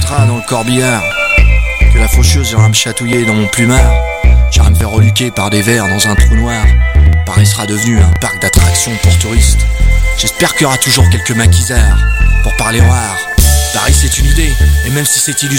train dans le corbillard, que la faucheuse ira me chatouiller dans mon plumard. J'irai me faire reluquer par des vers dans un trou noir. Paris sera devenu un parc d'attractions pour touristes. J'espère qu'il y aura toujours quelques maquisards pour parler rare. Paris c'est une idée, et même si c'est illusoire,